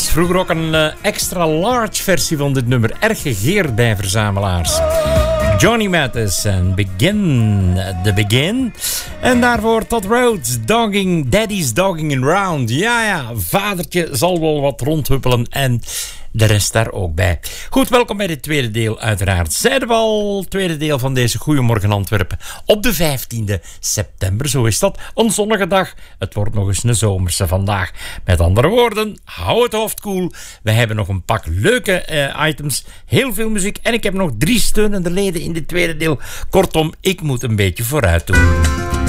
Vroeger ook een extra large versie van dit nummer. Erg gegeerd bij verzamelaars. Johnny Mathis en The Begin. En daarvoor Todd Rhodes, Daddy's Dogging Around. Ja, vadertje zal wel wat rondhuppelen en de rest daar ook bij. Goed, welkom bij dit tweede deel uiteraard. Zeiden we al, tweede deel van deze Goeiemorgen Antwerpen. Op de 15e september, zo is dat. Een zonnige dag. Het wordt nog eens een zomerse vandaag. Met andere woorden, hou het hoofd koel. We hebben nog een pak leuke items. Heel veel muziek. En ik heb nog 3 steunende leden in dit tweede deel. Kortom, ik moet een beetje vooruit doen.